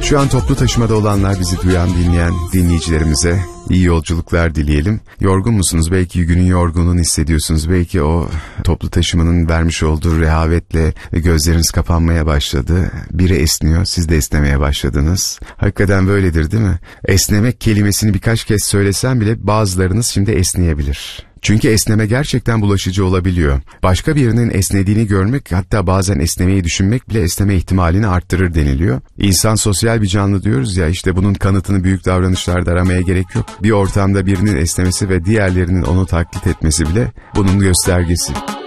Şu an toplu taşımada olanlar, bizi duyan, dinleyen dinleyicilerimize iyi yolculuklar dileyelim. Yorgun musunuz? Belki günün yorgunluğunu hissediyorsunuz. Belki o toplu taşımanın vermiş olduğu rehavetle gözleriniz kapanmaya başladı. Biri esniyor, siz de esnemeye başladınız. Hakikaten böyledir değil mi? Esnemek kelimesini birkaç kez söylesem bile bazılarınız şimdi esneyebilir. Çünkü esneme gerçekten bulaşıcı olabiliyor. Başka birinin esnediğini görmek, hatta bazen esnemeyi düşünmek bile esneme ihtimalini arttırır deniliyor. İnsan sosyal bir canlı diyoruz ya, işte bunun kanıtını büyük davranışlarda aramaya gerek yok. Bir ortamda birinin esnemesi ve diğerlerinin onu taklit etmesi bile bunun göstergesi.